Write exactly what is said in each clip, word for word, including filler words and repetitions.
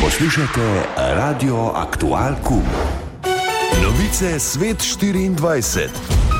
Poslušajte Radio Aktual Q. Novice Svet štiriindvajset.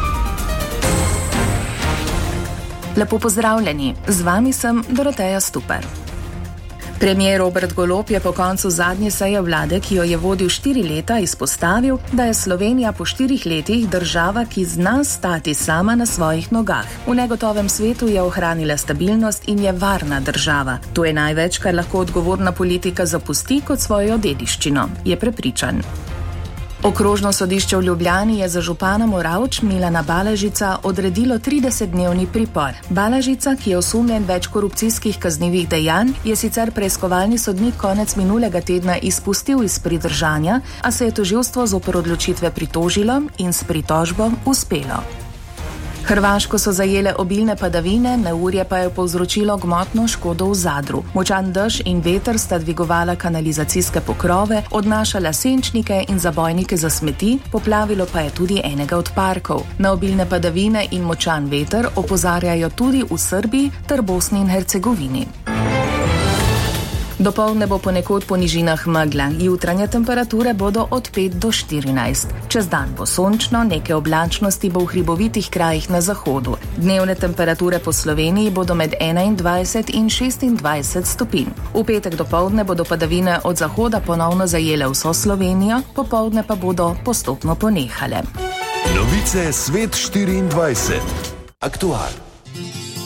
Lepo pozdravljeni, z vami sem Doroteja Stupar. Premijer Robert Golob je po koncu zadnje seje vlade, ki jo je vodil štiri leta, izpostavil, da je Slovenija po štirih letih država, ki zna stati sama na svojih nogah. V negotovem svetu je ohranila stabilnost in je varna država. To je največ, kar lahko odgovorna politika zapusti kot svojo dediščino, je prepričan. Okrožno sodišče v Ljubljani je za župana Moravč Milana Balažica odredilo tridesetdnevni pripor. Balažica, ki je osumljen več korupcijskih kaznivih dejanj, je sicer preiskovalni sodnik konec minulega tedna izpustil iz pridržanja, a se je tožilstvo zoper odločitve pritožilo in s pritožbo uspelo. Hrvaško so zajele obilne padavine, neurje pa je povzročilo gmotno škodo v Zadru. Močan dež in veter sta dvigovala kanalizacijske pokrove, odnašala senčnike in zabojnike za smeti, poplavilo pa je tudi enega od parkov. Na obilne padavine in močan veter opozarjajo tudi v Srbiji ter Bosni in Hercegovini. Dopoldne bo ponekod po nižinah megla, jutranje temperature bodo od pet do štirinajst. Čez dan bo sončno, nekaj oblačnosti bo v hribovitih krajih na zahodu. Dnevne temperature po Sloveniji bodo med enaindvajset in šestindvajset stopinj. V petek dopoldne bodo padavine od zahoda ponovno zajele vso Slovenijo, popoldne pa bodo postopno ponehale. Novice Svet štiriindvajset. Aktual.